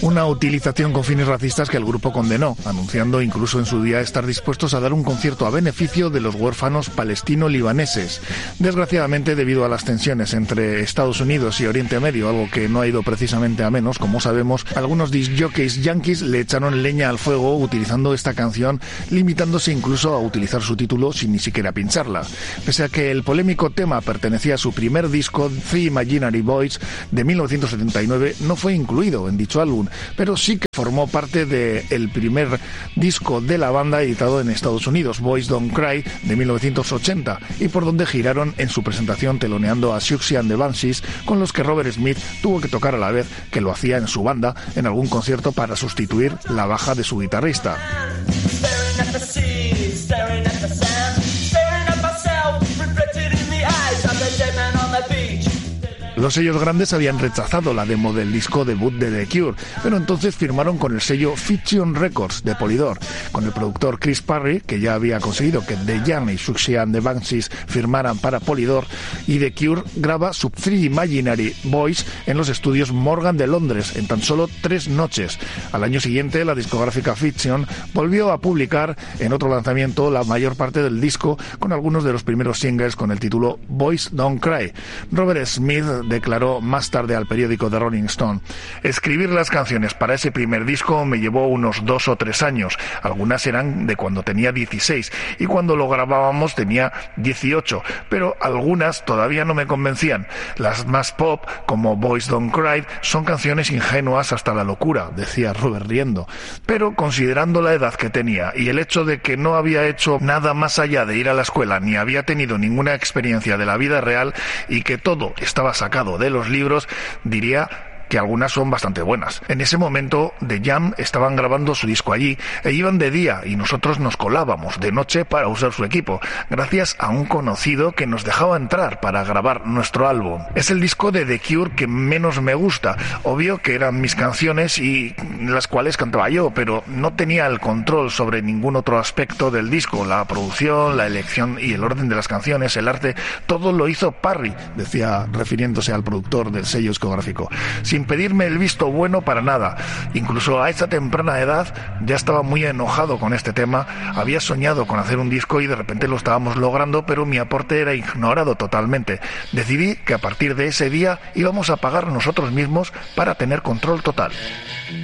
Una utilización con fines racistas que el grupo condenó, anunciando incluso en su día estar dispuestos a dar un concierto a beneficio de los huérfanos palestino-libaneses. Desgraciadamente, debido a las tensiones entre Estados Unidos y Oriente Medio, algo que no ha ido precisamente a menos, como sabemos, algunos discjockeys yankees le echaron leña al fuego utilizando esta canción, limitándose incluso a utilizar su título sin ni siquiera pincharla. Pese a que el polémico tema pertenecía a su primer disco, Three Imaginary Boys, de 1979, no fue incluido en dicho álbum, pero sí que formó parte del primer disco de la banda editado en Estados Unidos, Boys Don't Cry, de 1980, y por donde giraron en su presentación teloneando a Siouxsie and the Banshees, con los que Robert Smith tuvo que tocar a la vez que lo hacía en su banda en algún concierto para sustituir la baja de su guitarrista. Los sellos grandes habían rechazado la demo del disco debut de The Cure, pero entonces firmaron con el sello Fiction Records de Polydor, con el productor Chris Parry, que ya había conseguido que The Jam y Siouxsie and the Banshees firmaran para Polydor, y The Cure graba su Three Imaginary Boys en los estudios Morgan de Londres en tan solo 3 noches. Al año siguiente, la discográfica Fiction volvió a publicar en otro lanzamiento la mayor parte del disco, con algunos de los primeros singles con el título Boys Don't Cry. Robert Smith declaró más tarde al periódico The Rolling Stone: escribir las canciones para ese primer disco me llevó unos 2 o 3 años. Algunas eran de cuando tenía 16 y cuando lo grabábamos tenía 18, pero algunas todavía no me convencían. Las más pop, como Boys Don't Cry, son canciones ingenuas hasta la locura, decía Robert riendo. Pero considerando la edad que tenía y el hecho de que no había hecho nada más allá de ir a la escuela ni había tenido ninguna experiencia de la vida real y que todo estaba sacado de los libros, diría que algunas son bastante buenas. En ese momento, The Jam estaban grabando su disco allí e iban de día y nosotros nos colábamos de noche para usar su equipo, gracias a un conocido que nos dejaba entrar para grabar nuestro álbum. Es el disco de The Cure que menos me gusta. Obvio que eran mis canciones y las cuales cantaba yo, pero no tenía el control sobre ningún otro aspecto del disco. La producción, la elección y el orden de las canciones, el arte, todo lo hizo Parry, decía refiriéndose al productor del sello discográfico, sin pedirme el visto bueno para nada. Incluso a esa temprana edad ya estaba muy enojado con este tema. Había soñado con hacer un disco y de repente lo estábamos logrando, pero mi aporte era ignorado totalmente. Decidí que a partir de ese día íbamos a pagar nosotros mismos para tener control total.